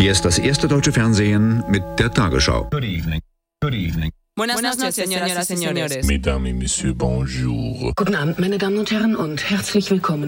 Hier ist das erste deutsche Fernsehen mit der Tagesschau. Good evening. Good evening. Buenas noches, señoras y señores. Mesdames et Messieurs, bonjour. Guten Abend, meine Damen und Herren, und herzlich willkommen.